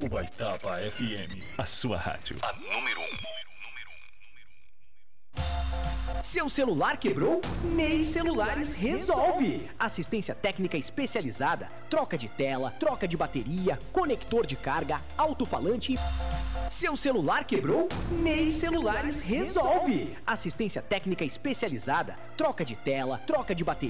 Ubaitaba FM, a sua rádio. A número 1. Seu celular quebrou? MEI Celulares resolve! Assistência técnica especializada, troca de tela, troca de bateria, conector de carga, alto-falante. Seu celular quebrou? MEI Celulares resolve! Assistência técnica especializada, troca de tela, troca de bateria.